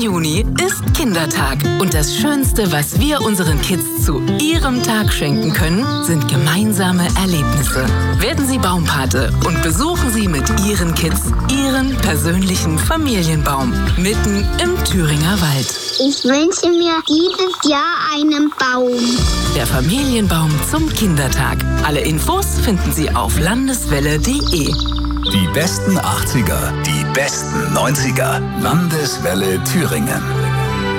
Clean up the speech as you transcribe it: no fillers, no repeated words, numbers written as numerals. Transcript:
Juni ist Kindertag. Und das Schönste, was wir unseren Kids zu ihrem Tag schenken können, sind gemeinsame Erlebnisse. Werden Sie Baumpate und besuchen Sie mit Ihren Kids Ihren persönlichen Familienbaum mitten im Thüringer Wald. Ich wünsche mir dieses Jahr einen Baum. Der Familienbaum zum Kindertag. Alle Infos finden Sie auf landeswelle.de. Die besten 80er, die besten 90er. Landeswelle Thüringen.